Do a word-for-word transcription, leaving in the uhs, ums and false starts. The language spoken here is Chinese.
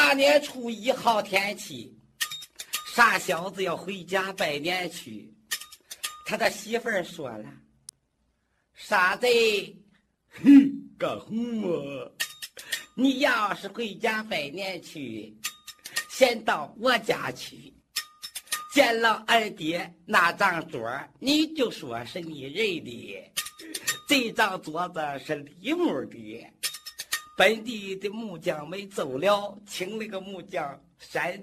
大年初一好天气，傻小子要回家拜年去。他的媳妇儿说了：“傻子， 嘿，干红啊！ 你要是回家拜年去，先到我家去，见了二爹那张桌，你就说是你认的。这张桌子是李木的，本地的木匠没走了，请那个木匠山